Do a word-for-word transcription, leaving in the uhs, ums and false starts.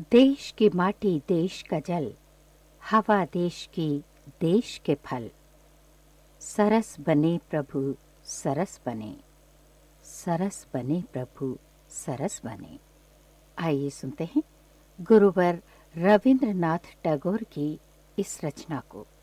देश की माटी देश का जल, हवा देश की देश के फल, सरस बने प्रभु सरस बने, सरस बने प्रभु सरस बने। आइए सुनते हैं गुरुवर रविंद्रनाथ टैगोर की इस रचना को।